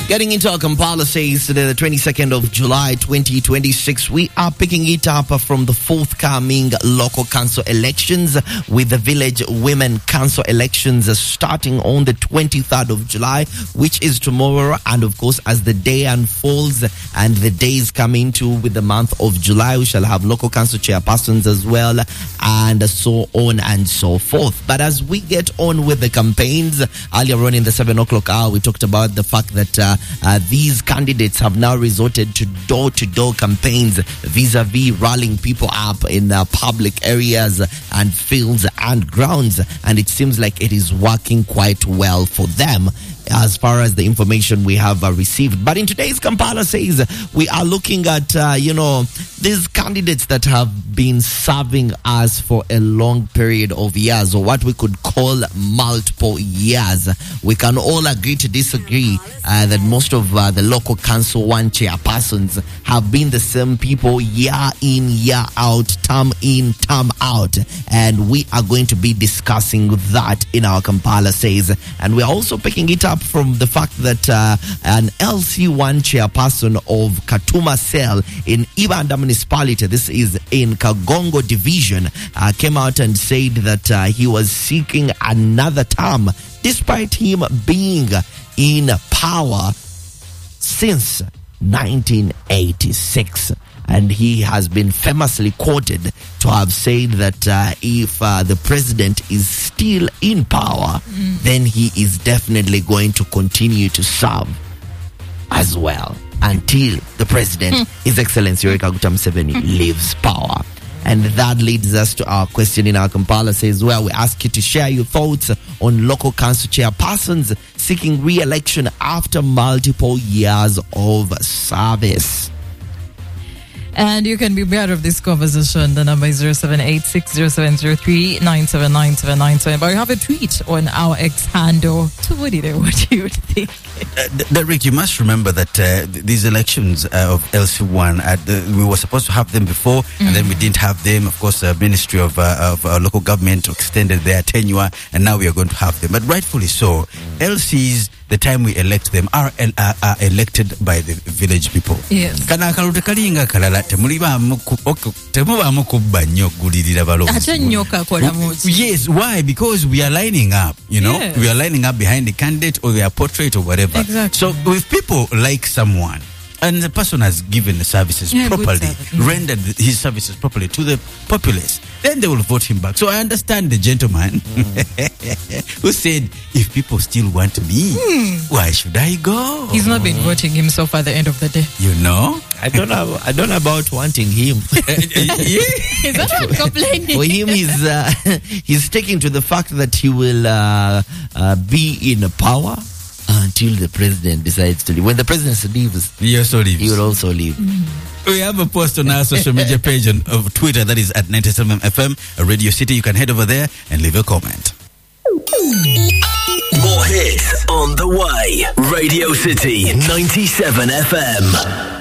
Getting into our Kampala says today, the 22nd of July 2026, we are picking it up from the forthcoming local council elections, with the village women council elections starting on the 23rd of July, which is tomorrow. And of course, as the day unfolds and the days come into with the month of July, we shall have local council chairpersons as well, and so on and so forth. But as we get on with the campaigns, earlier on in the 7 o'clock hour, we talked about the fact that these candidates have now resorted to door-to-door campaigns vis-a-vis rallying people up in public areas and fields and grounds, and it seems like it is working quite well for them as far as the information we have received. But in today's Kampala says, we are looking at, these candidates that have been serving us for a long period of years, or what we could call multiple years. We can all agree to disagree that most of the local council one chairpersons have been the same people year in, year out, term in, term out. And we are going to be discussing that in our Kampala says. And we are also picking it up from the fact that an LC1 chairperson of Katuma Cell in Ibanda municipality, this is in Kagongo division, came out and said that he was seeking another term despite him being in power since 1986. And he has been famously quoted to have said that if the president is still in power, then he is definitely going to continue to serve as well until the president, His Excellency Yoweri Kaguta Museveni, leaves power. And that leads us to our question in our Kampala says, where we ask you to share your thoughts on local council chairpersons seeking re-election after multiple years of service. And you can be part of this conversation. The number is 07860703979797. But we have a tweet on our X handle. So what do you think? Derek, you must remember that these elections of LC1, we were supposed to have them before, and then we didn't have them. Of course, the Ministry of Local Government extended their tenure, and now we are going to have them. But rightfully so, LCs, the time we elect them, are elected by the village people. Yes. Yes, why? Because we are lining up, Yes. we are lining up behind the candidate or their portrait or whatever. Exactly. So if people like someone and the person has given the services properly, rendered his services properly to the populace, then they will vote him back. So I understand the gentleman who said, if people still want me, why should I go? He's not been voting himself at the end of the day. I don't know about wanting him. Is that not complaining? For him, he's sticking to the fact that he will be in power until the president decides to leave. When the president leaves, He also leaves. he will also leave. We have a post on our social media page of Twitter, that is at 97FM Radio City. You can head over there and leave a comment. More hits on the way. Radio City 97 FM.